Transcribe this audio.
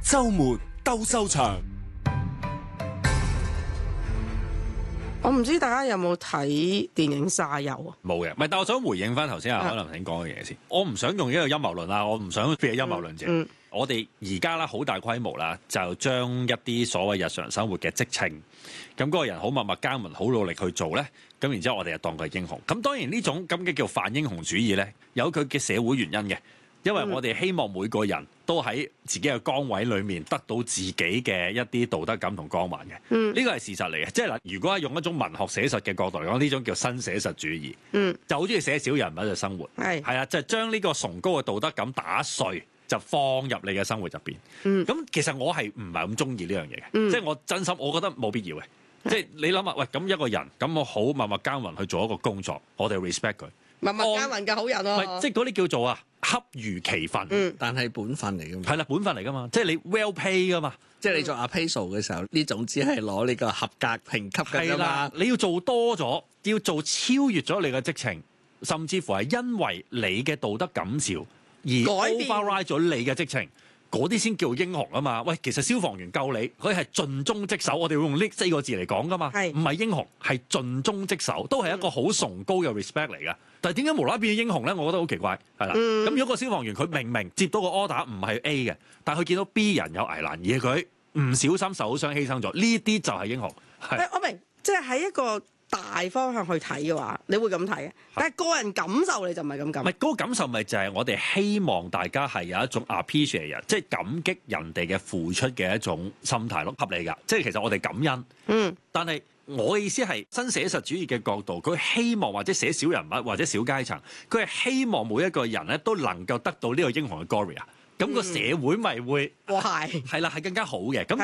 週末鬥獸場。 我唔知大家有冇睇電影《沙丘》啊？ 冇嘅，唔係，但我想回應翻頭先阿海林講嘅嘢先。我唔想用一個陰謀論啦，我唔想變陰謀論者。我哋而家啦好大規模啦，就將一啲所謂日常生活嘅職稱，咁嗰個人好默默耕耘，好努力去做咧，咁然之後我哋就當佢係英雄。咁當然呢種咁嘅叫泛英雄主義咧，有佢嘅社會原因嘅。因為我哋希望每個人都喺自己嘅崗位裏面得到自己嘅一啲道德感同光環嘅，呢個係事實嚟嘅。即係嗱，如果係用一種文學寫實嘅角度嚟講，呢種叫新寫實主義，就好中意寫小人物嘅生活，係啊，就係將呢個崇高嘅道德感打碎，就放入你嘅生活入邊。咁其實我係唔係咁中意呢樣嘢嘅，即係我真心我覺得冇必要嘅。即係你諗下，喂，咁一個人咁我好默默耕耘去做一個工作，我哋 respect 佢。 默默耕耘嘅好人喎， 即係嗰啲叫做恰如其分， 但係本分嚟㗎嘛。 係啦，本分嚟㗎嘛，即係你 well pay 㗎嘛， 即係你做 appraisal 嘅時候，呢種只係攞呢個合格評級㗎啫嘛。 你要做多咗，要做超越咗你嘅職程，甚至乎係因為你嘅道德感召而 override 咗你嘅職程。嗰啲先叫英雄啊嘛！喂，其實消防員救你，佢係盡忠職守，我哋會用呢4個字嚟講噶嘛，唔係英雄，係盡忠職守，都係一個好崇高嘅 respect 嚟噶。但係點解無啦啦變咗英雄咧？我覺得好奇怪，係啦。咁如果個消防員佢明明接到個 order 唔係 A 嘅，但係佢見到 B 人有危難，而佢唔小心受傷犧牲咗，呢啲就係英雄。 我明，即係喺一個大方向去睇嘅話，你會咁睇嘅。但係個人感受你就唔係咁感。唔係嗰個感受，咪就係我哋希望大家係有一種 appreciate 人，即係感激人哋嘅付出嘅一種心態咯，合理㗎。即係其實我哋感恩。但係我嘅意思係新寫實主義嘅角度，佢希望或者寫小人物或者小階層，佢係希望每一個人咧都能夠得到呢個英雄嘅 glory。咁個社會咪會係啦，係更加好嘅。咁